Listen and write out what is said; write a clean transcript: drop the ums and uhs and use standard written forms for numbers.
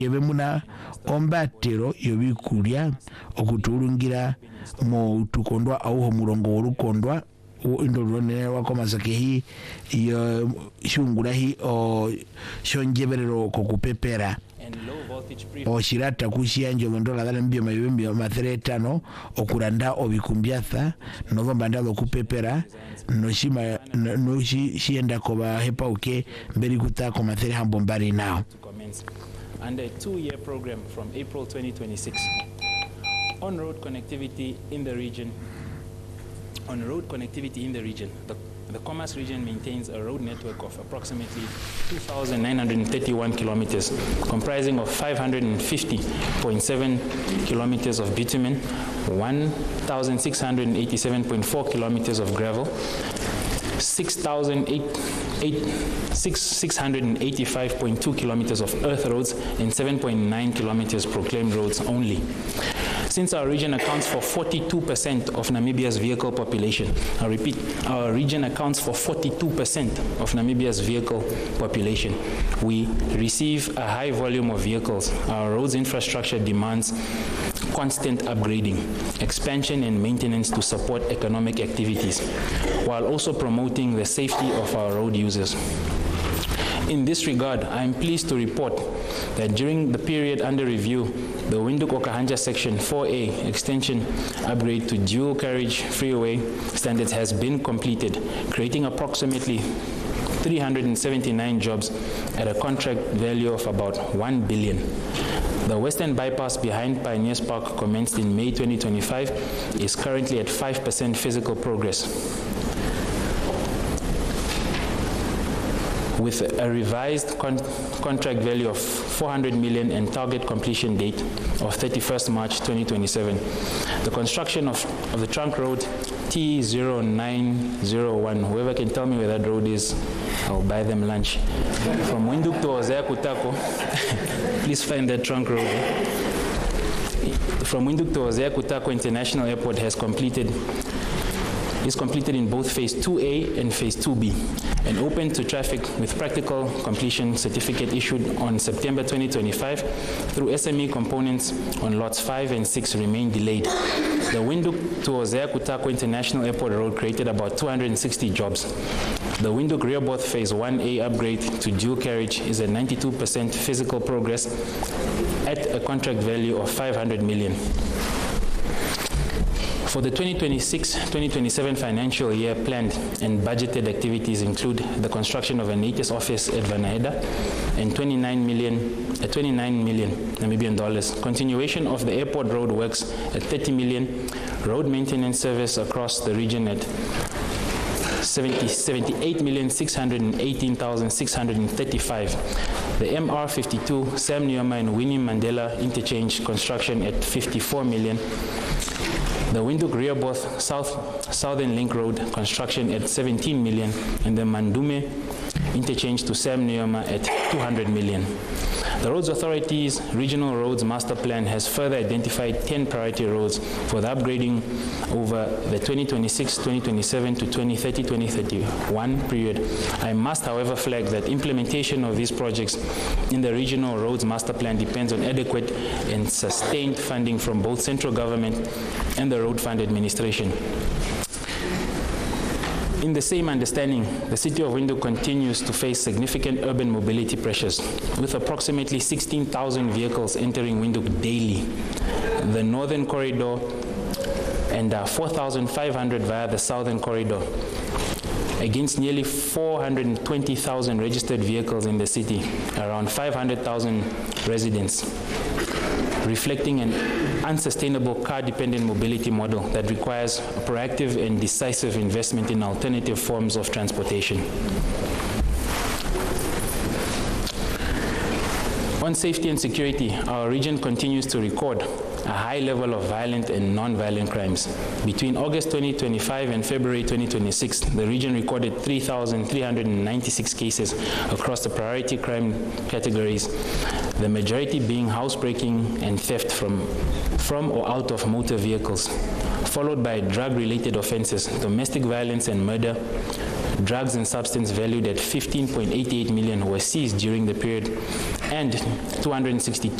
yebemuna ombatero yobikulya okutulungira mu tukondwa auho murongo wolukondwa indolone wakomazake hi yo shungulahi o shonjeberero kokupepera o shirata kushiyanje mondola dala mbio mabibembio mathiretano okuranda obikumbiatha novo bandalo kupepera noshima shienda koba hepa uke mberi kutako mathire hambombari nao. Under a 2-year program from April 2026 on road connectivity in the region. The Commerce region maintains a road network of approximately 2,931 kilometers, comprising of 550.7 kilometers of bitumen, 1,687.4 kilometers of gravel, 685.2 kilometers of earth roads, and 7.9 kilometers proclaimed roads only. Since our region accounts for 42% of Namibia's vehicle population, I repeat, our region accounts for 42% of Namibia's vehicle population. We receive a high volume of vehicles. Our roads infrastructure demands constant upgrading, expansion and maintenance to support economic activities, while also promoting the safety of our road users. In this regard, I am pleased to report that during the period under review, the Windhoek-Okahanja Section 4A extension upgrade to dual carriage freeway standards has been completed, creating approximately 379 jobs at a contract value of about 1 billion. The western bypass behind Pioneers Park, commenced in May 2025, is currently at 5% physical progress, with a revised contract value of 400 million and target completion date of 31st March 2027. The construction of the trunk road T0901, whoever can tell me where that road is, I'll buy them lunch. From Windhoek to Hosea Kutako, please find that trunk road. From Windhoek to Hosea Kutako International Airport is completed in both Phase 2A and Phase 2B, and open to traffic with practical completion certificate issued on September 2025 through SME components on lots 5 and 6 remain delayed. The Windhoek to Hosea Kutako International Airport road created about 260 jobs. The Windhoek Rehoboth Phase 1A upgrade to dual carriage is at 92% physical progress at a contract value of 500 million. For the 2026-2027 financial year, planned and budgeted activities include the construction of a NATIS office at Vanaeda and 29 million Namibian dollars, continuation of the airport road works at 30 million, road maintenance service across the region at 78,618,635. The MR52 Sam Nujoma and Winnie Mandela interchange construction at 54 million. The Windhoek Rehoboth Southern Link Road construction at 17 million, and the Mandume interchange to Sam Nujoma at 200 million. The Roads Authority's Regional Roads Master Plan has further identified 10 priority roads for the upgrading over the 2026-2027 to 2030-2031 period. I must, however, flag that implementation of these projects in the Regional Roads Master Plan depends on adequate and sustained funding from both central government and the Road Fund Administration. In the same understanding, the City of Windhoek continues to face significant urban mobility pressures, with approximately 16,000 vehicles entering Windhoek daily, the Northern Corridor, and 4,500 via the Southern Corridor, against nearly 420,000 registered vehicles in the city, around 500,000 residents, reflecting an unsustainable car-dependent mobility model that requires a proactive and decisive investment in alternative forms of transportation. On safety and security, our region continues to record a high level of violent and non-violent crimes. Between August 2025 and February 2026, the region recorded 3,396 cases across the priority crime categories, the majority being housebreaking and theft from or out of motor vehicles, followed by drug-related offenses, domestic violence and murder, drugs and substance valued at 15.88 million were seized during the period, and 262